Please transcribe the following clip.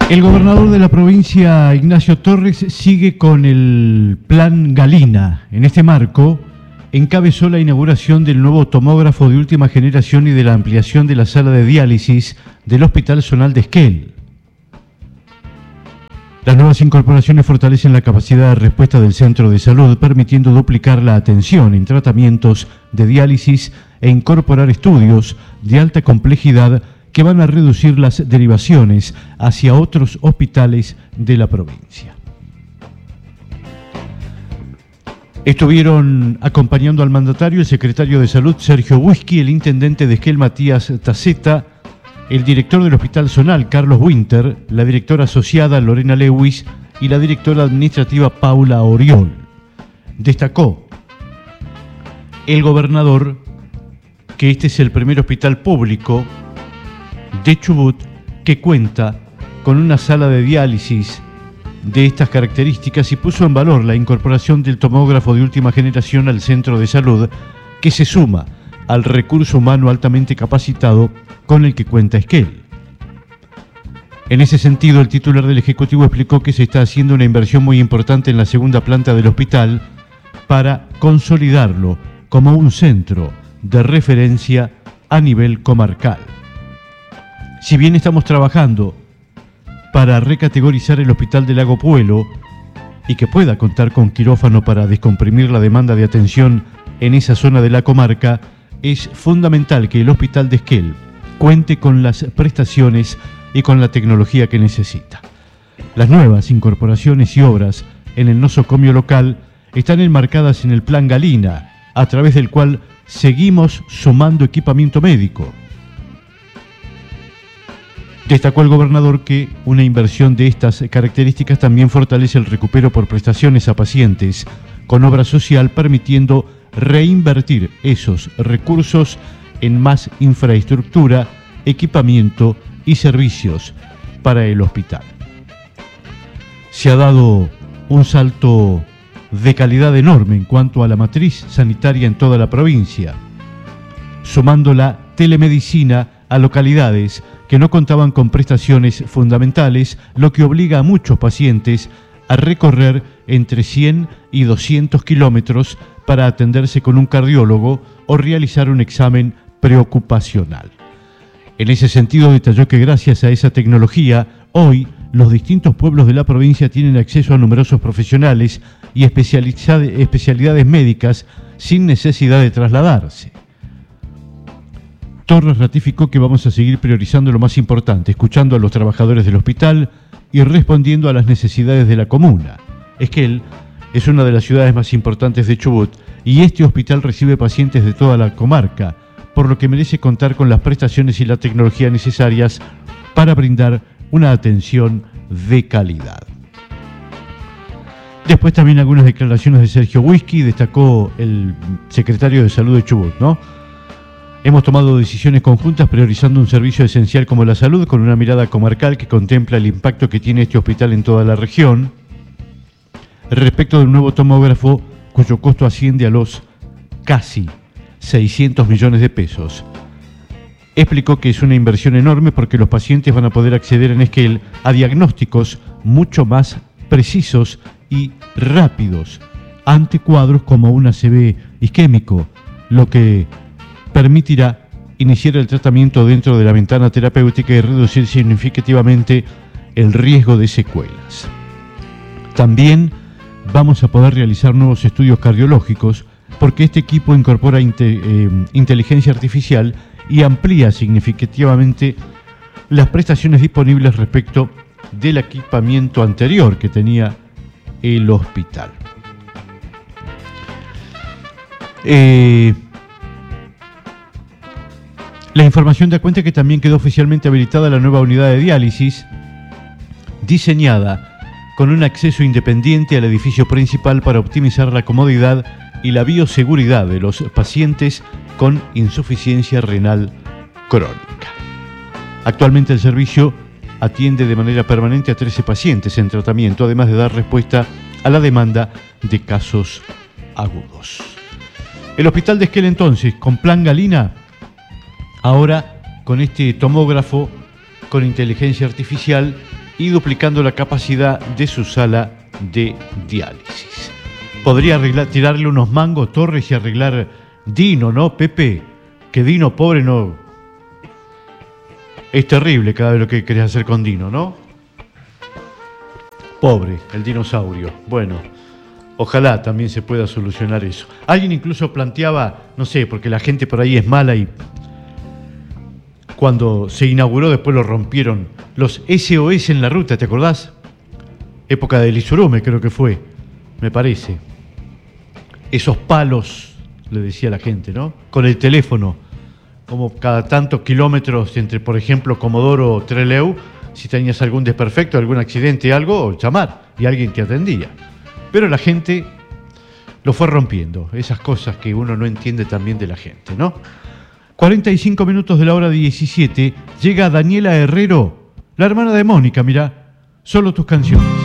El gobernador de la provincia, Ignacio Torres, sigue con el Plan Galina. En este marco, encabezó la inauguración del nuevo tomógrafo de última generación y de la ampliación de la sala de diálisis del Hospital Zonal de Esquel. Las nuevas incorporaciones fortalecen la capacidad de respuesta del centro de salud, permitiendo duplicar la atención en tratamientos de diálisis e incorporar estudios de alta complejidad que van a reducir las derivaciones hacia otros hospitales de la provincia. Estuvieron acompañando al mandatario el secretario de Salud Sergio Whisky, el intendente de Esquel Matías Taceta, el director del Hospital Zonal Carlos Winter, la directora asociada Lorena Lewis y la directora administrativa Paula Oriol. Destacó el gobernador que este es el primer hospital público de Chubut que cuenta con una sala de diálisis de estas características y puso en valor la incorporación del tomógrafo de última generación al centro de salud, que se suma al recurso humano altamente capacitado con el que cuenta Esquel. En ese sentido, el titular del Ejecutivo explicó que se está haciendo una inversión muy importante en la segunda planta del hospital para consolidarlo como un centro de referencia a nivel comarcal. Si bien estamos trabajando para recategorizar el Hospital de Lago Puelo y que pueda contar con quirófano para descomprimir la demanda de atención en esa zona de la comarca, es fundamental que el Hospital de Esquel cuente con las prestaciones y con la tecnología que necesita. Las nuevas incorporaciones y obras en el nosocomio local están enmarcadas en el Plan Galina, a través del cual seguimos sumando equipamiento médico. Destacó el gobernador que una inversión de estas características también fortalece el recupero por prestaciones a pacientes con obra social, permitiendo reinvertir esos recursos en más infraestructura, equipamiento y servicios para el hospital. Se ha dado un salto de calidad enorme en cuanto a la matriz sanitaria en toda la provincia, sumando la telemedicina a localidades que no contaban con prestaciones fundamentales, lo que obliga a muchos pacientes a recorrer entre 100 y 200 kilómetros para atenderse con un cardiólogo o realizar un examen preocupacional. En ese sentido, detalló que gracias a esa tecnología, hoy los distintos pueblos de la provincia tienen acceso a numerosos profesionales y especialidades médicas sin necesidad de trasladarse. Torres ratificó que vamos a seguir priorizando lo más importante, escuchando a los trabajadores del hospital y respondiendo a las necesidades de la comuna. Esquel es una de las ciudades más importantes de Chubut y este hospital recibe pacientes de toda la comarca, por lo que merece contar con las prestaciones y la tecnología necesarias para brindar una atención de calidad. Después también algunas declaraciones de Sergio Whisky, destacó el secretario de Salud de Chubut, ¿no? Hemos tomado decisiones conjuntas priorizando un servicio esencial como la salud con una mirada comarcal que contempla el impacto que tiene este hospital en toda la región. Respecto del nuevo tomógrafo, cuyo costo asciende a los casi 600 millones de pesos. Explicó que es una inversión enorme porque los pacientes van a poder acceder en Esquel a diagnósticos mucho más precisos y rápidos ante cuadros como un ACV isquémico, lo que permitirá iniciar el tratamiento dentro de la ventana terapéutica y reducir significativamente el riesgo de secuelas. También vamos a poder realizar nuevos estudios cardiológicos porque este equipo incorpora inteligencia artificial y amplía significativamente las prestaciones disponibles respecto del equipamiento anterior que tenía el hospital. La información da cuenta que también quedó oficialmente habilitada la nueva unidad de diálisis, diseñada con un acceso independiente al edificio principal para optimizar la comodidad y la bioseguridad de los pacientes con insuficiencia renal crónica. Actualmente el servicio atiende de manera permanente a 13 pacientes en tratamiento, además de dar respuesta a la demanda de casos agudos. El hospital de Esquel entonces, con Plan Galina, ahora con este tomógrafo con inteligencia artificial y duplicando la capacidad de su sala de diálisis. Podría tirarle unos mangos Torres y arreglar Dino, ¿no, Pepe? Que Dino, pobre, no... Es terrible cada vez lo que querés hacer con Dino, ¿no? Pobre, el dinosaurio. Bueno, ojalá también se pueda solucionar eso. Alguien incluso planteaba, no sé, porque la gente por ahí es mala y cuando se inauguró después lo rompieron, los SOS en la ruta, ¿te acordás? Época del Isurume creo que fue, me parece. Esos palos, le decía la gente, ¿no? Con el teléfono, como cada tantos kilómetros entre, por ejemplo, Comodoro o Trelew, si tenías algún desperfecto, algún accidente, algo, llamar, y alguien te atendía. Pero la gente lo fue rompiendo, esas cosas que uno no entiende también de la gente, ¿no? 45 minutos de la hora 17, llega Daniela Herrero, la hermana de Mónica, mirá, Solo tus canciones.